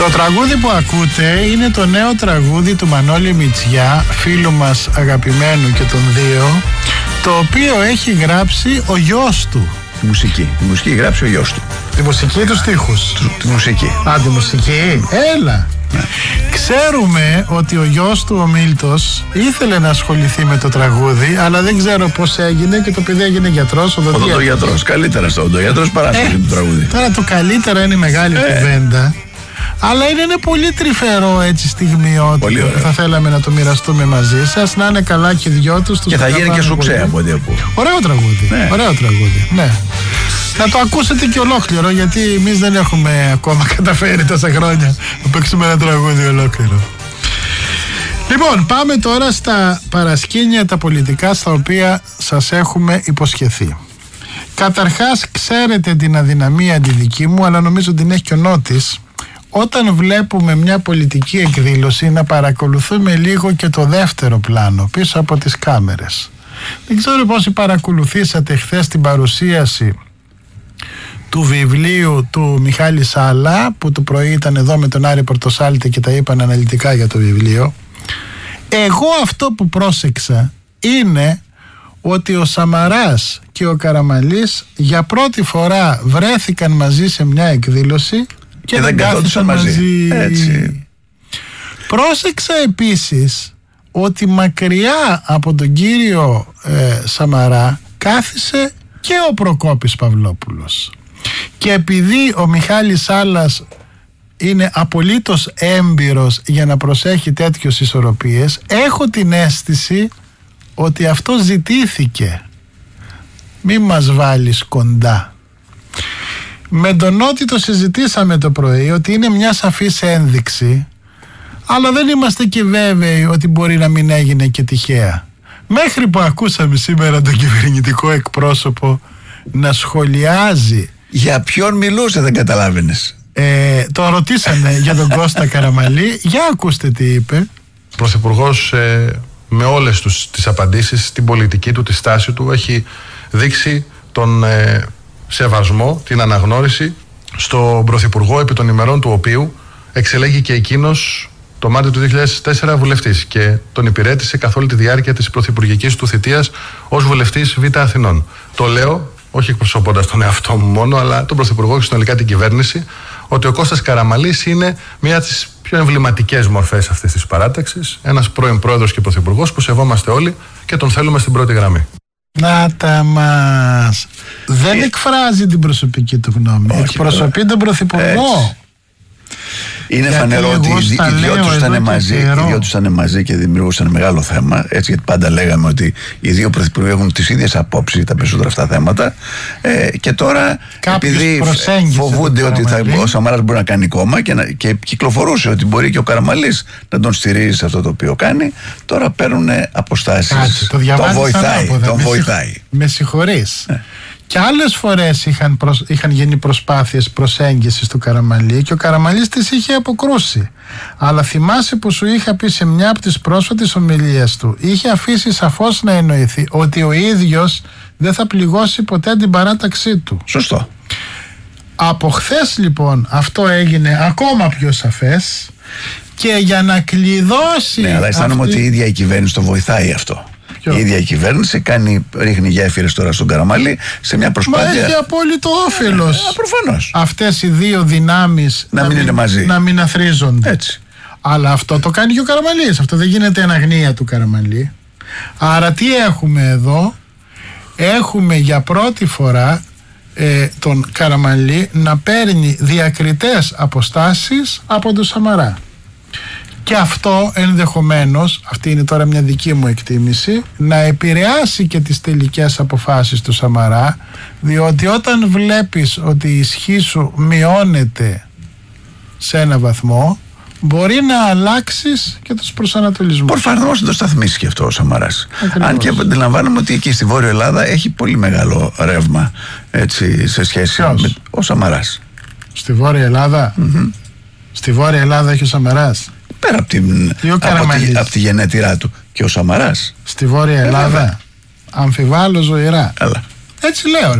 Το τραγούδι που ακούτε είναι το νέο τραγούδι του Μανώλη Μητσιά, φίλου μας αγαπημένου και των δύο, το οποίο έχει γράψει ο γιος του. Τη μουσική γράψει ο γιος του. Τη μουσική ή τους στίχους? Τη μουσική. Α, τη μουσική. Έλα. Ναι. Ξέρουμε ότι ο γιος του ο Μίλτος ήθελε να ασχοληθεί με το τραγούδι, αλλά δεν ξέρω πώς έγινε και το παιδί έγινε γιατρός. Οδοντογιατρός. Καλύτερα στο οδοντογιατρός παρά στο τραγούδι. Τώρα το καλύτερα είναι η μεγάλη κουβέντα. Αλλά είναι ένα πολύ τρυφερό έτσι στιγμιότυπο που θα θέλαμε να το μοιραστούμε μαζί σας. Να είναι καλά και οι δυο τους. Και θα γίνει και σουξέ από ό,τι ακούω. Ωραίο τραγούδι. Ναι. Ωραίο τραγούδι. Ναι. Να το ακούσετε και ολόκληρο, γιατί εμείς δεν έχουμε ακόμα καταφέρει τόσα χρόνια να παίξουμε ένα τραγούδι ολόκληρο. Λοιπόν, πάμε τώρα στα παρασκήνια τα πολιτικά στα οποία σας έχουμε υποσχεθεί. Καταρχάς, ξέρετε την αδυναμία τη δική μου, αλλά νομίζω την έχει και ο Νότης. Όταν βλέπουμε μια πολιτική εκδήλωση, να παρακολουθούμε λίγο και το δεύτερο πλάνο πίσω από τις κάμερες. Δεν ξέρω πόσοι παρακολουθήσατε χθες την παρουσίαση του βιβλίου του Μιχάλη Σάλα, που το πρωί ήταν εδώ με τον Άρη Πορτοσάλτη και τα είπαν αναλυτικά για το βιβλίο. Εγώ αυτό που πρόσεξα είναι ότι ο Σαμαράς και ο Καραμανλής για πρώτη φορά βρέθηκαν μαζί σε μια εκδήλωση και δεν κάθισαν μαζί. Έτσι. Πρόσεξα επίσης ότι μακριά από τον κύριο Σαμαρά κάθισε και ο Προκόπης Παυλόπουλος. Και επειδή ο Μιχάλης Σάλας είναι απολύτως έμπειρος για να προσέχει τέτοιες ισορροπίες, έχω την αίσθηση ότι αυτό ζητήθηκε. Μη μας βάλεις κοντά. Με τον Νότι το συζητήσαμε το πρωί ότι είναι μια σαφής ένδειξη, αλλά δεν είμαστε και βέβαιοι ότι μπορεί να μην έγινε και τυχαία. Μέχρι που ακούσαμε σήμερα τον κυβερνητικό εκπρόσωπο να σχολιάζει. Για ποιον μιλούσε, δεν καταλάβαινες? Το ρωτήσανε για τον Κώστα Καραμανλή. Για ακούστε τι είπε. Ο Πρωθυπουργός με όλες τις απαντήσεις, την πολιτική του, τη στάση του, έχει δείξει τον σεβασμό, την αναγνώριση στον Πρωθυπουργό, επί των ημερών του οποίου εξελέγει και εκείνος το Μάρτιο του 2004 βουλευτής και τον υπηρέτησε καθ' όλη τη διάρκεια της πρωθυπουργικής του θητείας ως βουλευτής Β' Αθηνών. Το λέω όχι εκπροσωπώντας τον εαυτό μου μόνο, αλλά τον Πρωθυπουργό και συνολικά την κυβέρνηση, ότι ο Κώστας Καραμανλής είναι μία από τις πιο εμβληματικές μορφές αυτής της παράταξης, ένας πρώην πρόεδρος και πρωθυπουργός που σεβόμαστε όλοι και τον θέλουμε στην πρώτη γραμμή. Να τα μας. Δεν εκφράζει την προσωπική του γνώμη. Όχι, εκπροσωπεί τον Πρωθυπουργό. Είναι φανερό ότι οι δυο τους ήταν μαζί και δημιουργούσαν μεγάλο θέμα. Έτσι, γιατί πάντα λέγαμε ότι οι δύο πρωθυπουργοί έχουν τις ίδιες απόψεις για τα περισσότερα αυτά θέματα. Και τώρα, επειδή φοβούνται ότι ο Σαμαράς μπορεί να κάνει κόμμα και κυκλοφορούσε ότι μπορεί και ο Καραμανλής να τον στηρίζει σε αυτό το οποίο κάνει, τώρα παίρνουν αποστάσεις. Τον βοηθάει. Με συγχωρείς. Και άλλες φορές είχαν γίνει προσπάθειες προσέγγισης του Καραμανλή και ο Καραμανλής τις είχε αποκρούσει. Αλλά θυμάσαι που σου είχα πει σε μια από τις πρόσφατες ομιλίες του, είχε αφήσει σαφώς να εννοηθεί ότι ο ίδιος δεν θα πληγώσει ποτέ την παράταξή του. Σωστό. Από χθες λοιπόν αυτό έγινε ακόμα πιο σαφές και για να κλειδώσει. Ναι, αλλά αισθάνομαι ότι η ίδια η κυβέρνηση το βοηθάει αυτό. Η ίδια η κυβέρνηση ρίχνει γέφυρες τώρα στον Καραμανλή σε μια προσπάθεια. Μα έχει απόλυτο όφελος. Προφανώς. Αυτές οι δύο δυνάμεις να μην είναι μαζί. Να μην αθρίζονται. Έτσι. Αλλά αυτό το κάνει και ο Καραμανλής. Αυτό δεν γίνεται εν αγνία του Καραμανλή. Άρα τι έχουμε εδώ? Έχουμε για πρώτη φορά τον Καραμανλή να παίρνει διακριτές αποστάσεις από τον Σαμαρά. Και αυτό ενδεχομένως, αυτή είναι τώρα μια δική μου εκτίμηση, να επηρεάσει και τις τελικές αποφάσεις του Σαμαρά, διότι όταν βλέπεις ότι η ισχύ σου μειώνεται σε ένα βαθμό, μπορεί να αλλάξεις και τους προσανατολισμούς. Προφανώς να το σταθμίσει και αυτό ο Σαμαράς. Ακριβώς. Αν και αντιλαμβάνομαι ότι εκεί στη Βόρεια Ελλάδα έχει πολύ μεγάλο ρεύμα, έτσι, σε σχέση με ο Σαμαράς. Στη Βόρεια Ελλάδα? Στη Βόρεια Ελλάδα έχει ο Σαμαράς. Πέρα από τη γενέτειρά του και ο Σαμαράς. Στη Βόρεια Ελλάδα αμφιβάλλω ζωηρά. Έλα. Έτσι λέω.